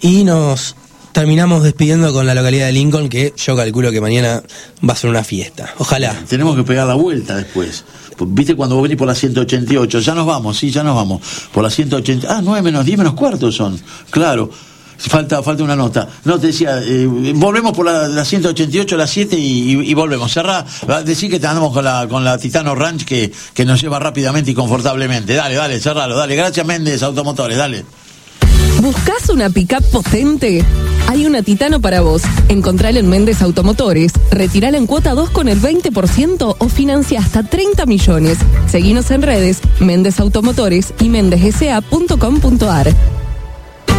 Y nos terminamos despidiendo con la localidad de Lincoln, que yo calculo que mañana va a ser una fiesta. Ojalá. Tenemos que pegar la vuelta después. ¿Viste cuando vos venís por la 188? Ya nos vamos, sí, ya nos vamos. Por la 180. 9 menos 10 menos cuarto son. Claro. Falta una nota. No, te decía, volvemos por la 188 a las 7 y volvemos. Cerrá, decí que te andamos con la Titano Ranch que nos lleva rápidamente y confortablemente. Dale, cerralo, dale. Gracias, Méndez Automotores, dale. ¿Buscás una pick-up potente? Hay una Titano para vos. Encontrala en Méndez Automotores. Retirala en cuota 2 con el 20% o financia hasta 30 millones. Seguinos en redes, Méndez Automotores y mendezsa.com.ar.